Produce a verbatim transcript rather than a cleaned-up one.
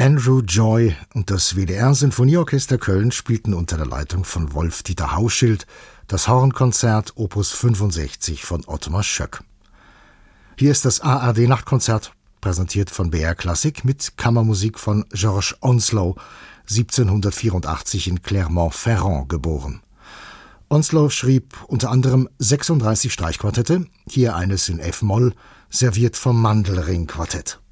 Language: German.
Andrew Joy und das W D R-Sinfonieorchester Köln spielten unter der Leitung von Wolf-Dieter Hauschild das Hornkonzert Opus fünfundsechzig von Ottmar Schöck. Hier ist das A R D-Nachtkonzert, präsentiert von B R Klassik mit Kammermusik von Georges Onslow, siebzehnhundertvierundachtzig in Clermont-Ferrand geboren. Onslow schrieb unter anderem sechsunddreißig Streichquartette, hier eines in F-Moll, serviert vom Mandelring-Quartett.